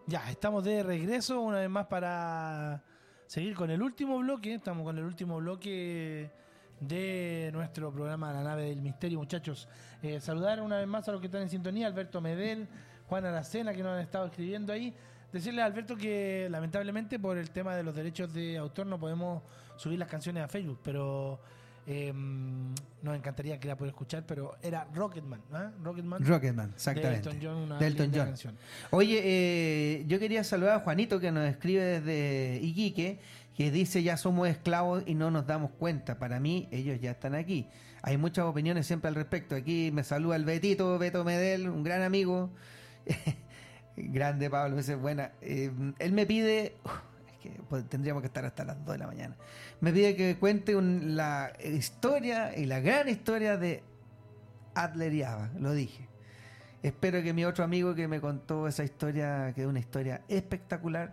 Ya, estamos de regreso una vez más para seguir con el último bloque. Estamos con el último bloque de nuestro programa La Nave del Misterio, muchachos. Saludar una vez más a los que están en sintonía, Alberto Medel, Juan Aracena, que nos han estado escribiendo ahí. Decirle a Alberto que lamentablemente por el tema de los derechos de autor no podemos subir las canciones a Facebook, pero nos encantaría que la pudiera escuchar, pero era Rocketman, ¿eh? Rocketman, exactamente. De Elton John, una de Elton linda John. canción. Oye, yo quería saludar a Juanito, que nos escribe desde Iquique, que dice: ya somos esclavos y no nos damos cuenta. Para mí, ellos ya están aquí. Hay muchas opiniones siempre al respecto. Aquí me saluda el Beto Medel, un gran amigo. Grande Pablo, esa es buena. Él me pide... pues, tendríamos que estar hasta las 2 de la mañana. Me pide que cuente la historia y la gran historia de Adler y Ava, lo dije. Espero que mi otro amigo que me contó esa historia, que es una historia espectacular,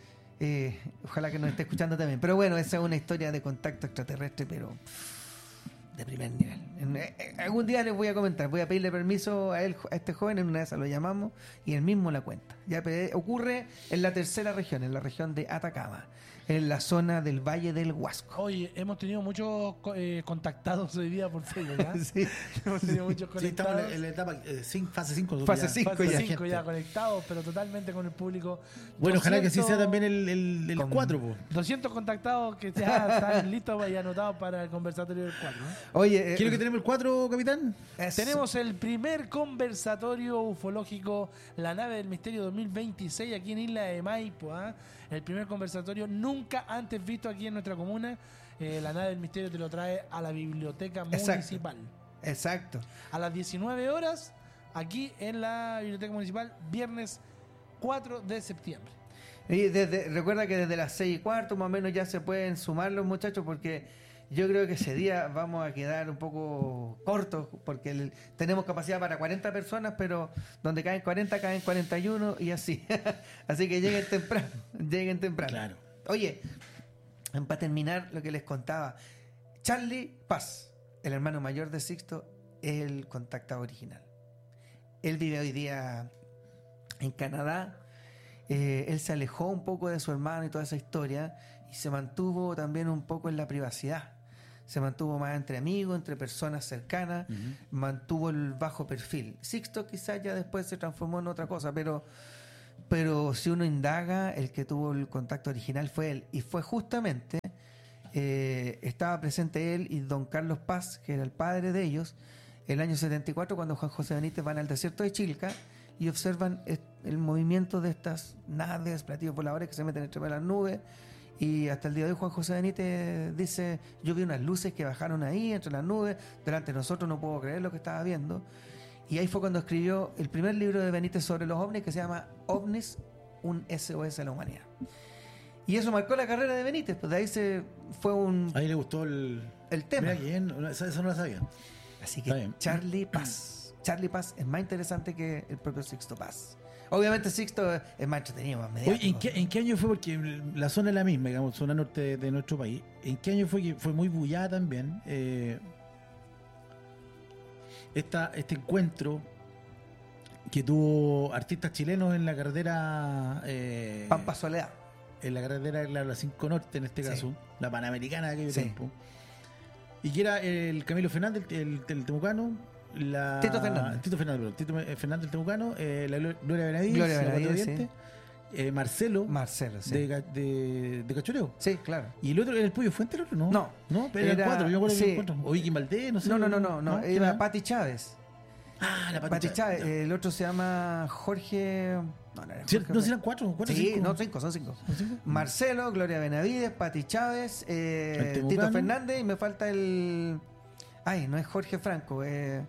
ojalá que nos esté escuchando también. Pero bueno, esa es una historia de contacto extraterrestre, pero de primer nivel. Algún día les voy a comentar, voy a pedirle permiso a este joven, en una de esas lo llamamos y él mismo la cuenta. Ya ocurre en la tercera región, en la región de Atacama, en la zona del Valle del Huasco. Oye, hemos tenido muchos contactados hoy día por Facebook, ¿eh? Sí. Hemos tenido muchos Sí, estamos conectados. en la etapa fase 5. Fase 5 Fase ya. 5 ya conectados, pero totalmente con el público. Bueno, ojalá que así 200 sea también el 4, po. 200 contactados que ya están listos y anotados para el conversatorio del 4. Oye, ¿Quiero que tenemos el 4, capitán? Tenemos el primer conversatorio ufológico La Nave del Misterio 2026 aquí en Isla de Maipo. ¿Eh? El primer conversatorio nunca antes visto aquí en nuestra comuna. La Nave del Misterio te lo trae a la biblioteca municipal. Exacto. A las 19 horas, aquí en la biblioteca municipal, viernes 4 de septiembre. Y recuerda que desde las 6:15 más o menos ya se pueden sumar los muchachos, porque yo creo que ese día vamos a quedar un poco cortos, porque tenemos capacidad para 40 personas, pero donde caen 40 caen 41 y así. Así que lleguen temprano. Claro. Oye, para terminar lo que les contaba, Charlie Paz, el hermano mayor de Sixto, es el contactado original. Él vive hoy día en Canadá. Él se alejó un poco de su hermano y toda esa historia y se mantuvo también un poco en la privacidad. Se mantuvo más entre amigos, entre personas cercanas, mantuvo el bajo perfil. Sixto quizás ya después se transformó en otra cosa, pero si uno indaga, el que tuvo el contacto original fue él. Y fue justamente, estaba presente él y don Carlos Paz, que era el padre de ellos, el año 74, cuando Juan José Benítez van al desierto de Chilca y observan el movimiento de estas naves, platillos voladores que se meten entre las nubes. Y hasta el día de hoy Juan José Benítez dice: yo vi unas luces que bajaron ahí entre las nubes, delante de nosotros, no puedo creer lo que estaba viendo. Y ahí fue cuando escribió el primer libro de Benítez sobre los ovnis, que se llama OVNIS, un SOS a la humanidad. Y eso marcó la carrera de Benítez, pues de ahí Ahí le gustó el tema. Mira quién, eso no la sabía. Así que Charlie Paz es más interesante que el propio Sixto Paz. Obviamente Sixto es más entretenido, más mediático. Oye, ¿en qué año fue? Porque la zona es la misma, digamos, zona norte de nuestro país. ¿En qué año fue que fue muy bullada también este encuentro que tuvo artistas chilenos en la carretera Pampa Soledad? En la carretera de la 5 Norte, en este caso, la Panamericana de aquel tiempo. Y que era el Camilo Fernández, el temucano, Tito Fernández el temucano, la Gloria Benavides, Marcelo, sí. de Cachureo. Sí, claro. ¿Y el otro era el Pollo Fuente, el otro? No, pero era el 4, yo me acuerdo que el 4. O Vicky Valdés, no sé. No, era Pati Chávez. La Pati Chávez. El otro se llama Jorge. No era Jorge. ¿No serán 4? Sí, son 5. Marcelo, Gloria Benavides, Pati Chávez, Tito Fernández, y me falta el. Ay, no es Jorge Franco,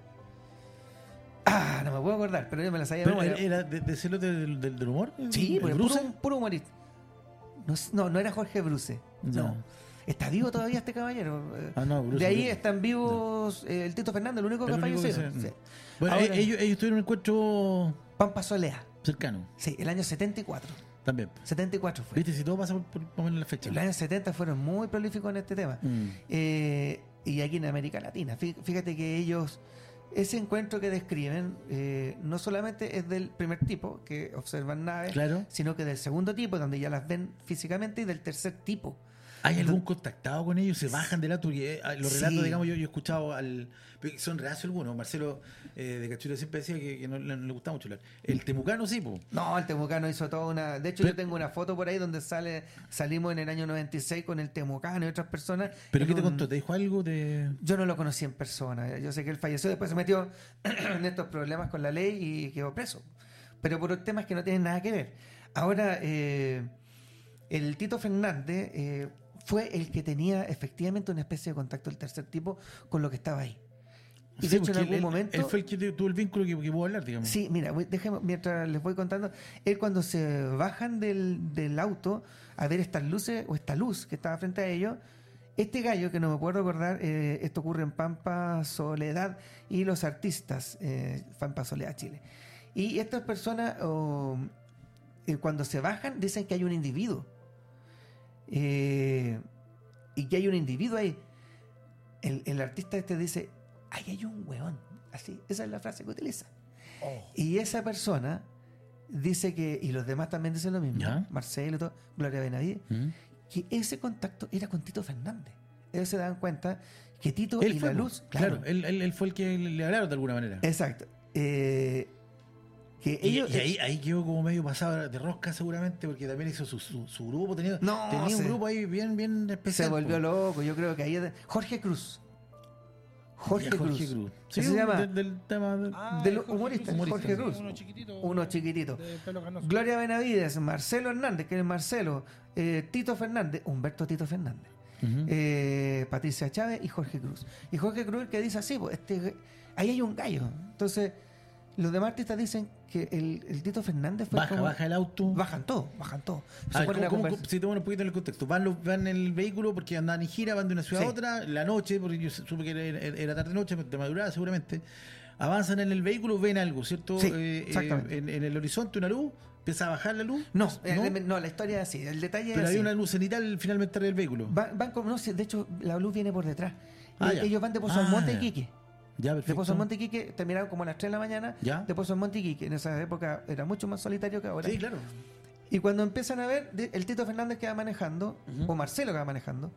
no me puedo acordar, pero yo me la sabía. ¿Pero era de celo del humor? Sí, ¿El Bruce? puro humorista. No era Jorge Bruce. No. ¿Está vivo todavía este caballero? No, Bruce. De ahí están vivos el Tito Fernández, el único que ha fallecido. Sí. Bueno, ahora, ellos tuvieron un encuentro Pampa Soledad. Cercano. Sí, el año 74. También. 74 fue. ¿Viste? Si todo pasa por más o menos la fecha. Los años 70 fueron muy prolíficos en este tema. Y aquí en América Latina. Fíjate que ellos ese encuentro que describen no solamente es del primer tipo, que observan naves, Claro. sino que del segundo tipo, donde ya las ven físicamente, y del tercer tipo. ¿Hay algún contactado con ellos? ¿Se bajan del auto? Porque, los relatos, Sí. digamos, yo he escuchado son reacios algunos. Marcelo de Cachulla siempre decía que no le gustaba mucho hablar. El temucano sí, po. No, el temucano hizo toda una... De hecho, Pero- yo tengo una foto por ahí donde salimos en el año 96 con el temucano y otras personas. ¿Pero en qué te un- contó? ¿Te dijo algo? Yo no lo conocí en persona. Yo sé que él falleció, después se metió en estos problemas con la ley y quedó preso. Pero por temas que no tienen nada que ver. Ahora, el Tito Fernández fue el que tenía efectivamente una especie de contacto del tercer tipo con lo que estaba ahí. Y Sí, de hecho, en porque algún él momento... Él fue el que tuvo el vínculo que pudo hablar, digamos. Sí, mira, déjeme, mientras les voy contando, él cuando se bajan del auto a ver estas luces o esta luz que estaba frente a ellos, este gallo, que no me puedo acordar, esto ocurre en Pampa Soledad y los artistas, Pampa Soledad, Chile. Y estas personas, cuando se bajan, dicen que hay un individuo. Y que hay un individuo ahí. El artista este dice, ahí hay un hueón. Así, esa es la frase que utiliza. Y esa persona dice que, y los demás también dicen lo mismo, ¿Ya? Marcelo y todo, Gloria Benavides, ¿Mm? que ese contacto era con Tito Fernández. Ellos se dan cuenta que Tito Él y fue, la po. luz, Claro, él fue el que le hablaron de alguna manera. exacto. Que Y, ellos, ahí quedó como medio pasado de rosca seguramente, porque también hizo su grupo, tenía un se- grupo ahí bien especial. se volvió po. loco. Yo creo que ahí es Jorge Cruz. Jorge Ya, Cruz. Sí, Ese se llama del tema del humorista, Jorge Cruz. Uno chiquitito. Uno chiquitito. De pelo canoso. Gloria Benavides, Marcelo Hernández, que es Marcelo, Tito Fernández, Humberto Tito Fernández, Patricia Chávez y Jorge Cruz. Y Jorge Cruz que dice así, pues, ahí hay un gallo. Entonces, los demás artistas dicen que el Tito Fernández fue baja el auto. Bajan todo. Se Ah, ponen a conversar. si te pones un poquito en el contexto, van en el vehículo porque andaban en gira, van de una ciudad Sí. a otra, la noche, porque yo supe que era tarde-noche, de madrugada seguramente, avanzan en el vehículo, ven algo, ¿cierto? Sí, exactamente. En el horizonte una luz, empieza a bajar la luz. No, la historia es así, el detalle Pero es hay así. una luz cenital finalmente arriba del vehículo. Van como, no sé, de hecho, la luz viene por detrás. Ya. Ellos van de Pozo Almonte ya. y Iquique. Ya, De perfecto. Pozo Almonte y Iquique terminaron como a las 3 de la mañana. Ya. De Pozo Almonte y Iquique. En esa época era mucho más solitario que ahora. Sí, claro. Y cuando empiezan a ver, el Tito Fernández que va manejando, o Marcelo que va manejando,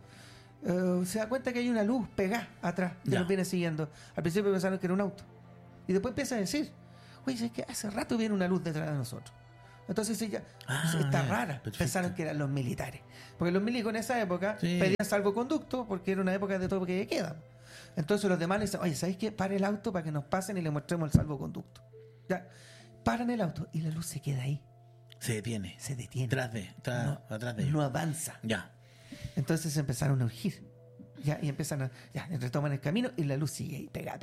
se da cuenta que hay una luz pegada atrás que Ya. los viene siguiendo. Al principio pensaron que era un auto. Y después empieza a decir, oye, es que hace rato viene una luz detrás de nosotros. Entonces ella está ya, rara. perfecto. Pensaron que eran los militares. Porque los milicos en esa época Sí. pedían salvoconducto porque era una época de todo que queda. Entonces los demás le dicen, oye, ¿sabéis qué? Pare el auto para que nos pasen y le mostremos el salvoconducto. Ya, paran el auto y la luz se queda ahí. Se detiene. Se detiene. Atrás de ellos. No avanza. Ya. Entonces empezaron a urgir. Ya, y empiezan retoman el camino y la luz sigue ahí, pega.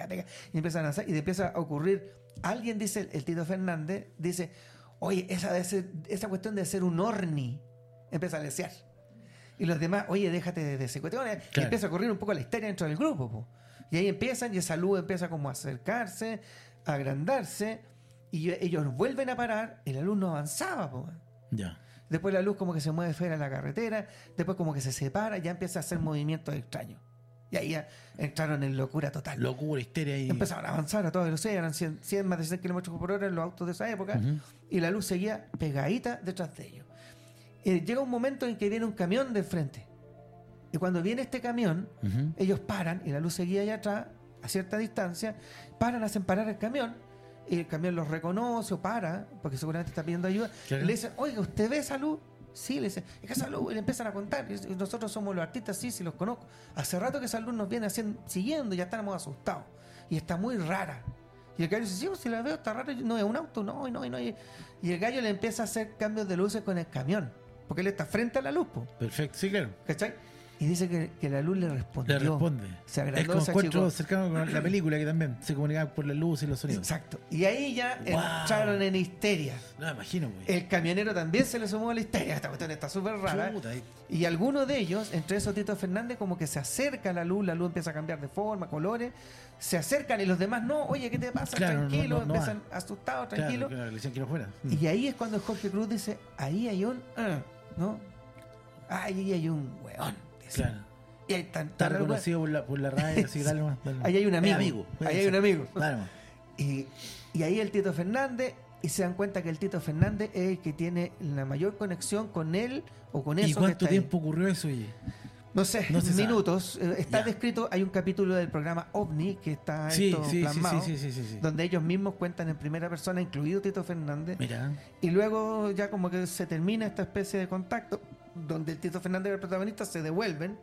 Y empiezan a avanzar y empieza a ocurrir. Alguien dice, el Tito Fernández, dice, oye, esa cuestión de ser un orni. Empieza a desear. Y los demás, oye, déjate de ese cuestión. Y Claro. empieza a ocurrir un poco la histeria dentro del grupo. Po. Y ahí empiezan, y esa luz empieza como a acercarse, a agrandarse, y ellos vuelven a parar, y la luz no avanzaba. Po. Ya. Después la luz como que se mueve fuera de la carretera, después como que se separa, ya empieza a hacer movimientos extraños. Y ahí ya entraron en locura total. Locura, histeria y. Empezaron a avanzar a toda velocidad, eran 100 más de 100 kilómetros por hora en los autos de esa época, y la luz seguía pegadita detrás de ellos. Llega un momento en que viene un camión de frente. Y cuando viene este camión, ellos paran, y la luz seguía allá atrás, a cierta distancia, hacen parar el camión, y el camión los reconoce o para, porque seguramente está pidiendo ayuda, Claro. y le dicen, oiga, ¿usted ve esa luz? Sí, le dicen, es que esa luz, y le empiezan a contar, y nosotros somos los artistas, sí, los conozco. Hace rato que esa luz nos viene siguiendo, ya estamos asustados, y está muy rara. Y el gallo dice, sí, si la veo, está rara, no es un auto, no. Y el gallo le empieza a hacer cambios de luces con el camión, porque él está frente a la luz, po, Perfecto, sí, claro. ¿cachai? Y dice que la luz le respondió. Le responde. Se Es agrandó, como se encuentro achicó. cercano con la película que también se comunicaba por la luz y los sonidos. Exacto. Y ahí ya Wow. entraron en histeria. No me imagino, güey. El camionero también se le sumó a la histeria. Esta cuestión está súper rara. Chuta, Y algunos de ellos, entre esos Tito Fernández, como que se acerca a la luz empieza a cambiar de forma, colores, se acercan y los demás no, oye, ¿qué te pasa? Claro, Tranquilo, no empiezan asustados, Claro, tranquilos. claro, le decían que no fuera. Y ahí es cuando Jorge Cruz dice, ahí hay un, ¿no? Ahí hay un weón. Dice. Claro. Y ahí están. Está reconocido por la radio. Así, dale, ahí hay un amigo. Ahí hay un amigo. Dale, y ahí el Tito Fernández, y se dan cuenta que el Tito Fernández es el que tiene la mayor conexión con él o con eso. ¿Y cuánto que está tiempo ahí. ocurrió eso? Oye? No sé, No se minutos. Está Ya. descrito, hay un capítulo del programa OVNI que está plasmado, sí. donde ellos mismos cuentan en primera persona, incluido Tito Fernández. Mira. Y luego ya como que se termina esta especie de contacto, donde el Tito Fernández y el protagonista se devuelven,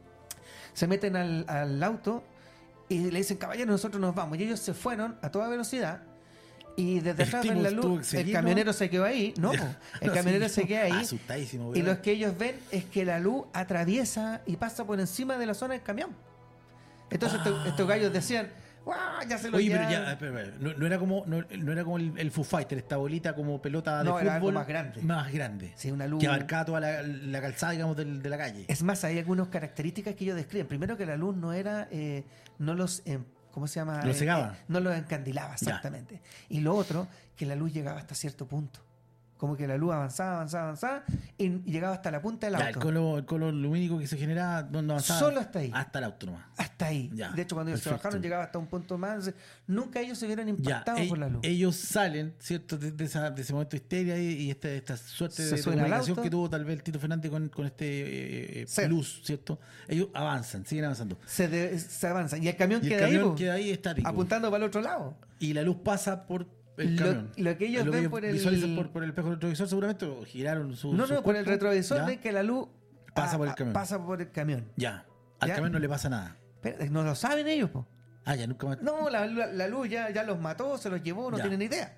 se meten al auto y le dicen, caballero, nosotros nos vamos. Y ellos se fueron a toda velocidad. Y desde El atrás tipo ven la estuvo luz, el seguido. camionero se quedó ahí. No, el camionero se queda ahí. Asustadísimo, Y lo que ellos ven es que la luz atraviesa y pasa por encima de la zona del camión. Entonces estos gallos decían, ¡guau! Ya se lo Oye, pero llevaron". ya, espera. No era como el Foo Fighter, esta bolita como pelota de No, fútbol. era algo más grande. Más grande. Sí, una luz. Que abarcaba toda la calzada, digamos, de la calle. Es más, hay algunas características que ellos describen. Primero, que la luz no era, no los, ¿cómo se llama? Los cegaba. No los encandilaba, exactamente. Y lo otro, que la luz llegaba hasta cierto punto. Como que la luz avanzaba y llegaba hasta la punta del Ya, auto. el color lumínico que se generaba, ¿dónde avanzaba? Solo hasta ahí. Hasta el auto nomás. Hasta ahí. Ya, De hecho, cuando ellos se perfecto. bajaron, llegaba hasta un punto más. Nunca ellos se vieron Ya, impactados por la luz. ellos salen, ¿cierto? De ese momento de histeria y esta suerte Se de suena el comunicación auto. que tuvo tal vez el Tito Fernández con este Sí. luz, ¿cierto? Ellos avanzan, siguen avanzando. Se avanzan. Y el camión Y el queda ahí, camión po, queda ahí estático. apuntando para el otro lado. Y la luz pasa por el camión. Lo que ellos ven por el- visualizan por el espejo retrovisor seguramente, o giraron su No, sus por el cuerpos, retrovisor ¿ya? ven que la luz Pasa por el camión. Pasa por el camión. Ya, al Ya. camión no le pasa nada. Pero no lo saben ellos, po. Ya nunca más. No, la luz ya los mató, se los llevó, no Ya. tienen idea.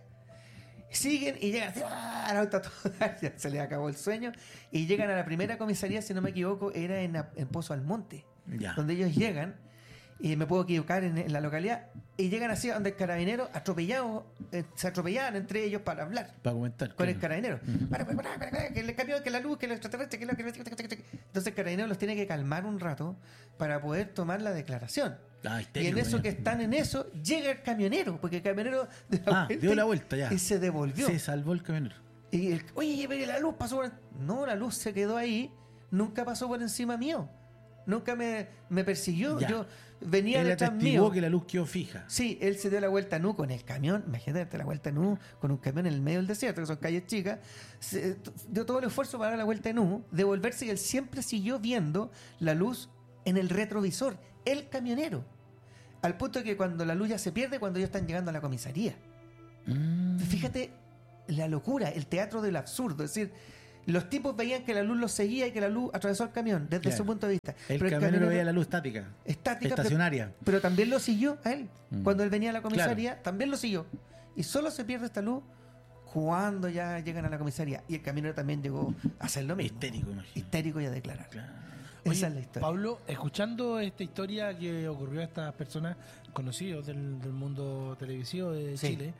Siguen y llegan así, al auto a todo dar, ya se les acabó el sueño. Y llegan a la primera comisaría, si no me equivoco, era en Pozo Almonte. Ya. Donde ellos llegan, y me puedo equivocar en la localidad, y llegan así donde el carabinero, atropellados, se atropellaban entre ellos para hablar Para comentar. con claro. el carabinero. Para, que el camión, que la luz, que el extraterrestre, Entonces el carabinero los tiene que calmar un rato para poder tomar la declaración. Y Histérico, en eso ya. que están en eso, llega el camionero, porque el camionero dio la vuelta ya. y se devolvió. Se salvó el camionero. Y oye, pero la luz pasó por... No, la luz se quedó ahí, nunca pasó por encima mío. Nunca me persiguió. Ya. Yo venía Él detrás atestiguó mío. que la luz quedó fija. Sí, él se dio la vuelta nu con el camión. Imagínate darte la vuelta nu con un camión en el medio del desierto, que son calles chicas. Dio todo el esfuerzo para dar la vuelta nu, devolverse, y él siempre siguió viendo la luz en el retrovisor, el camionero. Al punto que cuando la luz ya se pierde, cuando ellos están llegando a la comisaría. Fíjate la locura, el teatro del absurdo. Es decir, los tipos veían que la luz los seguía y que la luz atravesó el camión desde Claro. su punto de vista. El Pero camionero veía la luz estática. Estacionaria. pero también lo siguió a él. Mm. Cuando él venía a la comisaría, también lo siguió. Y solo se pierde esta luz cuando ya llegan a la comisaría. Y el camionero también llegó a hacer lo mismo. Histérico, imagino. Histérico y a declarar. Claro. Esa Oye, es la historia. Pablo, escuchando esta historia que ocurrió a estas personas conocidos del mundo televisivo de Sí. Chile,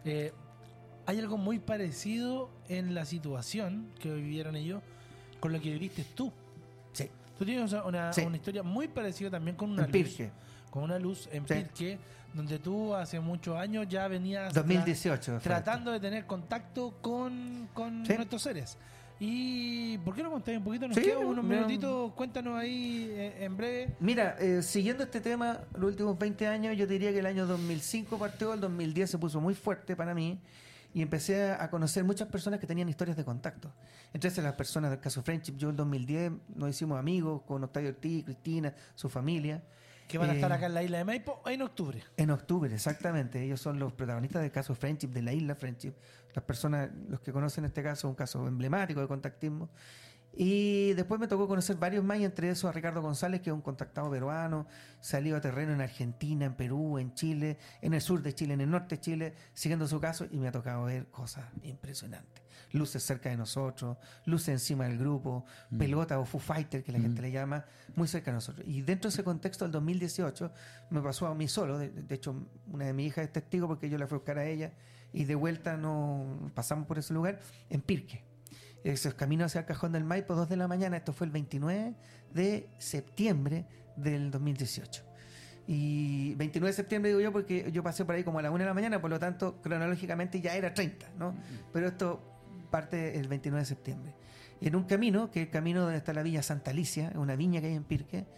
hay algo muy parecido en la situación que vivieron ellos con lo que viviste tú. Sí. Tú tienes una Sí. historia muy parecida también con una En Pirque. con una luz en Sí. Pirque, donde tú hace muchos años ya venías 2018. fue tratando de tener contacto con Sí. nuestros seres. ¿Y por qué no contáis un poquito? Nos Sí, quedan unos mira. minutitos, cuéntanos ahí en breve. esto. Mira, siguiendo este tema, los últimos 20 años, yo diría que el año 2005 partió, el 2010 se puso muy fuerte para mí. Y empecé a conocer muchas personas que tenían historias de contacto. Entonces las personas del caso Friendship, yo en el 2010 nos hicimos amigos con Octavio Ortiz, Cristina, su familia. Que van a estar acá en la isla de Maipo en octubre. En octubre, exactamente. Ellos son los protagonistas del caso Friendship, de la isla Friendship. Las personas, los que conocen este caso, un caso emblemático de contactismo. Y después me tocó conocer varios más, y entre esos a Ricardo González, que es un contactado peruano, salió a terreno en Argentina, en Perú, en Chile, en el sur de Chile, en el norte de Chile, siguiendo su caso, y me ha tocado ver cosas impresionantes. Luces cerca de nosotros, luces encima del grupo, pelota o Foo Fighter, que la gente le llama, muy cerca de nosotros. Y dentro de ese contexto, del 2018, me pasó a mí solo. De hecho, una de mis hijas es testigo porque yo la fui a buscar a ella, y de vuelta no pasamos por ese lugar, en Pirque. Esos caminos hacia el Cajón del Maipo, 2 de la mañana. Esto fue el 29 de septiembre del 2018. Y 29 de septiembre digo yo porque yo pasé por ahí como a la 1 de la mañana, por lo tanto, cronológicamente ya era 30, ¿no? Pero esto parte el 29 de septiembre. Y en un camino, que es el camino donde está la Villa Santa Alicia, una viña que hay en Pirque,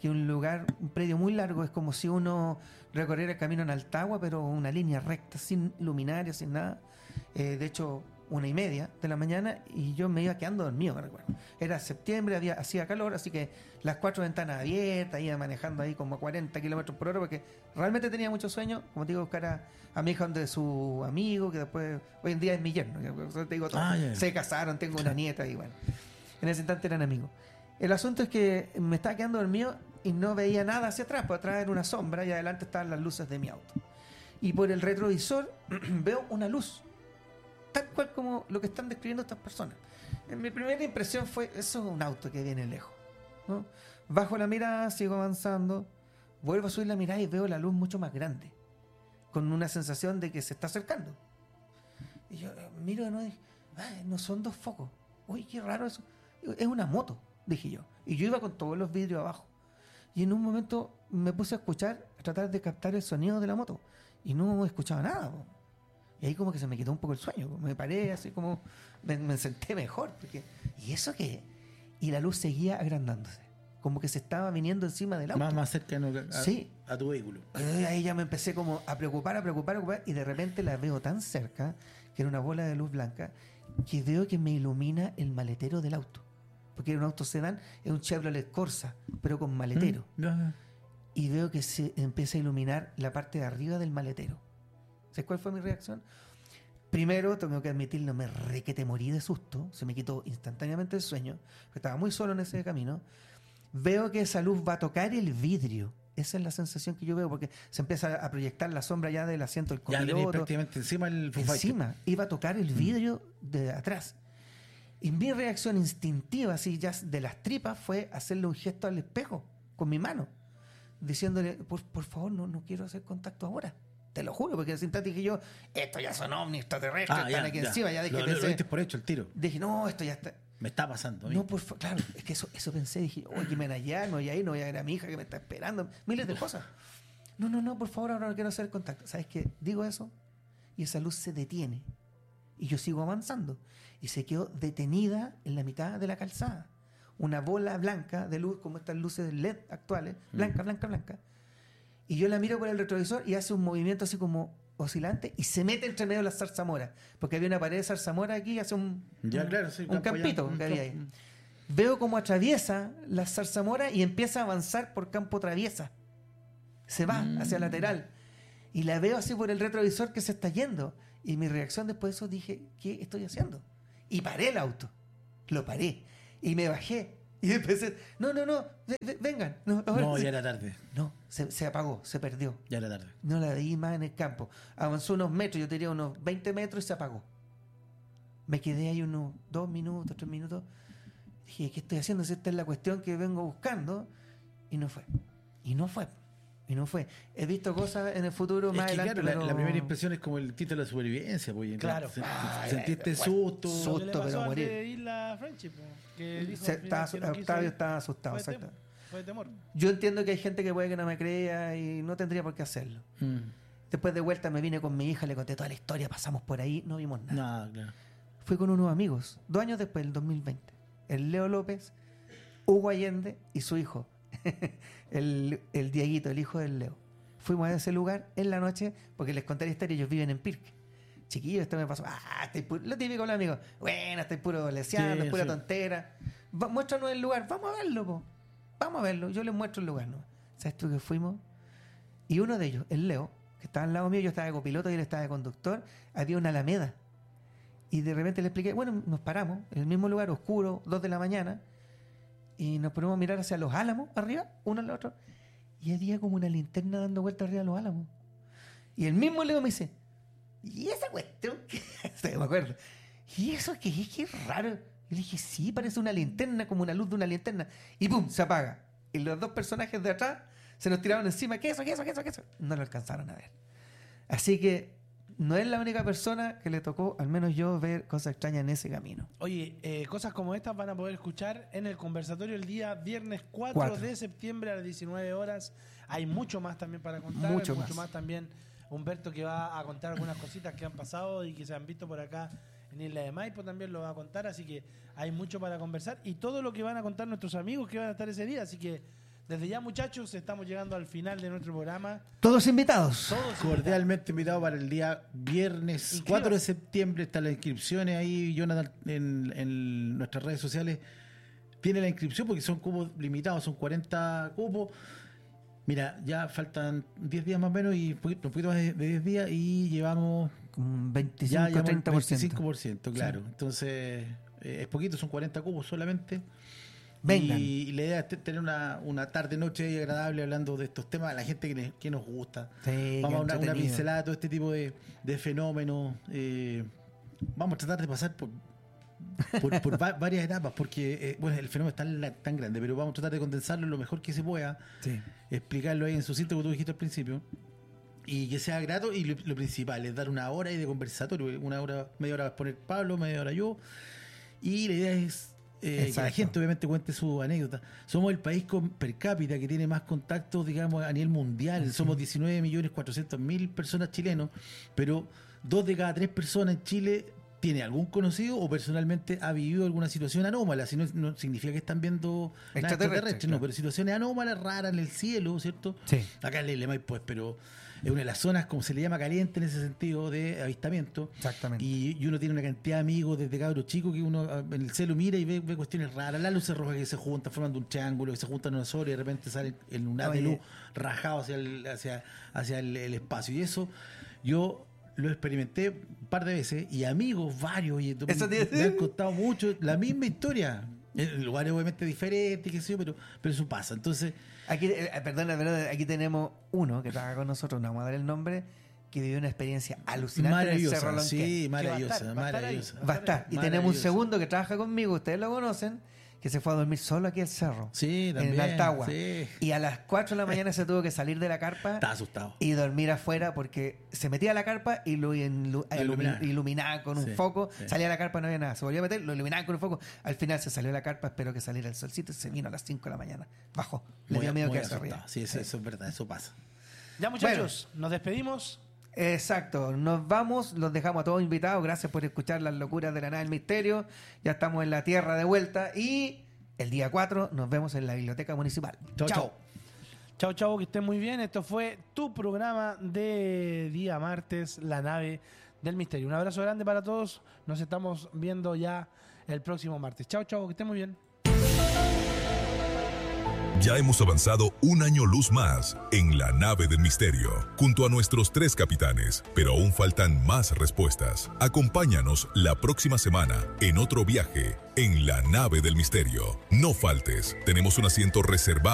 que es un lugar, un predio muy largo, es como si uno recorriera el camino en Altagua, pero una línea recta, sin luminaria, sin nada. De hecho, 1:30 de la mañana, y yo me iba quedando dormido, me recuerdo. Era septiembre, hacía calor, así que las 4 ventanas abiertas, iba manejando ahí como a 40 kilómetros por hora, porque realmente tenía mucho sueño. Como te digo, buscar a mi hija donde su amigo, que después, hoy en día es mi yerno, te digo todo. Se casaron, tengo una nieta, y bueno, en ese instante eran amigos. El asunto es que me estaba quedando dormido y no veía nada hacia atrás, por atrás era una sombra y adelante estaban las luces de mi auto. Y por el retrovisor veo una luz, tal cual como lo que están describiendo estas personas. Mi primera impresión fue, eso es un auto que viene lejos, ¿no? Bajo la mirada, sigo avanzando, vuelvo a subir la mirada y veo la luz mucho más grande, con una sensación de que se está acercando. Y yo miro de nuevo y dije, no son 2 focos. Uy, qué raro eso. Es una moto, dije yo. Y yo iba con todos los vidrios abajo. Y en un momento me puse a escuchar, a tratar de captar el sonido de la moto. Y no escuchaba nada, po. Y ahí como que se me quitó un poco el sueño. Me paré así como... Me senté mejor. Porque, ¿y eso qué? Y la luz seguía agrandándose. Como que se estaba viniendo encima del auto. Más cerca sí. A tu vehículo. Ahí ya me empecé como a preocupar. Y de repente la veo tan cerca, que era una bola de luz blanca, que veo que me ilumina el maletero del auto. Porque era un auto sedán, es un Chevrolet Corsa, pero con maletero. Y veo que se empieza a iluminar la parte de arriba del maletero. ¿Sabes cuál fue mi reacción? Primero, tengo que admitirlo, me requete morí de susto. Se me quitó instantáneamente el sueño. Estaba muy solo en ese camino. Veo que esa luz va a tocar el vidrio. Esa es la sensación que yo veo, porque se empieza a proyectar la sombra ya del asiento del copiloto. Ya prácticamente encima el encima, iba a tocar el vidrio de atrás. Y mi reacción instintiva, así ya de las tripas, fue hacerle un gesto al espejo con mi mano, diciéndole, por favor, no quiero hacer contacto ahora. Te lo juro, porque en ese instante dije yo, esto ya son ovnis extraterrestres, están aquí encima. Ya dije, lo diste por hecho el tiro. Dije, no, esto ya está. Me está pasando. No, claro, es que eso pensé. Dije, oye, que me van allá, no voy a ir, no voy a ver a mi hija que me está esperando. Miles de cosas. No, por favor, ahora no quiero hacer contacto. ¿Sabes qué? Digo eso y esa luz se detiene. Y yo sigo avanzando. Y se quedó detenida en la mitad de la calzada. Una bola blanca de luz, como estas luces LED actuales, blanca. Y yo la miro por el retrovisor y hace un movimiento así como oscilante y se mete entre medio de las zarzamoras. Porque había una pared de zarzamora aquí, hace un campito que había ahí. Veo como atraviesa las zarzamoras y empieza a avanzar por campo traviesa. Se va hacia lateral. Y la veo así por el retrovisor que se está yendo. Y mi reacción después de eso dije, ¿qué estoy haciendo? Y paré el auto. Lo paré. Y me bajé. Y empecé, vengan. No, ya era tarde. No, se apagó, se perdió. Ya era tarde. No la vi más en el campo. Avanzó unos metros, yo tenía unos 20 metros y se apagó. Me quedé ahí unos 2 minutos, 3 minutos. Dije, ¿qué estoy haciendo? Si esta es la cuestión que vengo buscando. Y no fue. He visto cosas en el futuro más adelante. Claro, la primera impresión es como el título de la supervivencia. Pues, claro. Sentiste susto. Susto, pero morir. De Isla Friendship, que dijo Octavio estaba asustado, exacto. Fue de temor. Yo entiendo que hay gente que puede que no me crea y no tendría por qué hacerlo. Después de vuelta me vine con mi hija, le conté toda la historia, pasamos por ahí, no vimos nada. Claro. Fui con unos amigos, 2 años después, el 2020. El Leo López, Hugo Allende y su hijo. el Dieguito, el hijo del Leo. Fuimos a ese lugar en la noche porque les conté la historia. Ellos viven en Pirque. Chiquillos, esto me pasó. Lo típico, los amigos. Bueno, estoy puro leseando, pura tontera. Muéstranos el lugar. Vamos a verlo, po. Vamos a verlo. Yo les muestro el lugar, ¿no? ¿Sabes tú que fuimos? Y uno de ellos, el Leo, que estaba al lado mío, yo estaba de copiloto y él estaba de conductor. Había una alameda. Y de repente le expliqué, bueno, nos paramos en el mismo lugar, oscuro, 2 de la mañana. Y nos ponemos a mirar hacia los álamos, arriba, uno al otro. Y había como una linterna dando vueltas arriba de los álamos. Y el mismo Leo me dice, ¿y esa cuestión? Me acuerdo. ¿Y eso qué es? Qué raro. Y le dije, sí, parece una linterna, como una luz de una linterna. Y ¡pum! Se apaga. Y los 2 personajes de atrás se nos tiraron encima. ¿Qué eso? No lo alcanzaron a ver. Así que no es la única persona que le tocó, al menos yo, ver cosas extrañas en ese camino. Oye, cosas como estas van a poder escuchar en el conversatorio el día viernes 4 de septiembre a las 19 horas. Hay mucho más también para contar. Mucho más también Humberto, que va a contar algunas cositas que han pasado y que se han visto por acá en Isla de Maipo, también lo va a contar. Así que hay mucho para conversar y todo lo que van a contar nuestros amigos que van a estar ese día. Así que Desde ya, muchachos, estamos llegando al final de nuestro programa. Todos invitados. Todos Cordialmente invitado para el día viernes Inscríbase. 4 de septiembre. Están las inscripciones ahí, Jonathan, en nuestras redes sociales. Tiene la inscripción porque son cupos limitados, son 40 cupos. Mira, ya faltan 10 días más o menos y un poquito más de 10 días y llevamos Un ya 25-30%. 25%, claro. Sí. Entonces, es poquito, son 40 cupos solamente. Vengan. Y la idea es tener una tarde-noche agradable hablando de estos temas a la gente que nos gusta. Sí, Vamos a una entretenido. pincelada de todo este tipo de fenómenos. Vamos a tratar de pasar por varias etapas, porque bueno, el fenómeno es tan grande, pero vamos a tratar de condensarlo lo mejor que se pueda, Sí. explicarlo ahí en su sitio, como tú dijiste al principio, y que sea grato. Y lo principal es dar una hora ahí de conversatorio, media hora va a poner Pablo, media hora yo, y la idea es que la gente obviamente cuente su anécdota. Somos el país con per cápita que tiene más contactos, digamos, a nivel mundial. Sí. Somos 19.400.000 personas chilenos, pero 2 de cada 3 personas en Chile tiene algún conocido o personalmente ha vivido alguna situación anómala. Si no significa que están viendo nada extraterrestre, no, pero situaciones anómalas, raras en el cielo, ¿cierto? Sí. Acá en Lema, pues, pero es una de las zonas, como se le llama, caliente en ese sentido de avistamiento. Exactamente. Y uno tiene una cantidad de amigos desde cabros chicos que uno en el cielo mira y ve cuestiones raras, las luces rojas que se juntan formando un triángulo, que se juntan en una sola y de repente sale el lunar de luz rajado hacia el espacio. Y eso yo lo experimenté un par de veces y amigos varios me han contado mucho la misma historia en lugares obviamente diferentes, qué sé yo, pero eso pasa. Entonces Aquí, perdona, aquí tenemos uno que trabaja con nosotros, no vamos a dar el nombre, que vivió una experiencia alucinante en el Cerro maravillosa, Lonquén. sí, Que maravillosa. Va a estar. Y tenemos un Maravillosa. segundo que trabaja conmigo, ustedes lo conocen, que se fue a dormir solo aquí al cerro. Sí, también. En Altagua. Sí. Y a las 4 de la mañana se tuvo que salir de la carpa Estaba asustado. y dormir afuera porque se metía a la carpa y lo iluminaba con un Sí, foco. sí. Salía a la carpa, no había nada. Se volvía a meter, lo iluminaban con un foco. Al final se salió de la carpa, esperó que saliera el solcito y se vino a las 5 de la mañana. Bajó. Le dio miedo Muy que se asustado. ría. Sí, eso es verdad, eso pasa. Ya, muchachos, nos despedimos. Exacto, nos vamos, los dejamos a todos invitados. Gracias por escuchar las locuras de la nave del misterio. Ya estamos en la tierra de vuelta y el día 4 nos vemos en la biblioteca municipal. Chao, chao. Chao, chao, que estén muy bien. Esto fue tu programa de día martes, La Nave del Misterio. Un abrazo grande para todos. Nos estamos viendo ya el próximo martes. Chao, chao, que estén muy bien. Ya hemos avanzado un año luz más en la nave del misterio, junto a nuestros 3 capitanes, pero aún faltan más respuestas. Acompáñanos la próxima semana en otro viaje en la nave del misterio. No faltes, tenemos un asiento reservado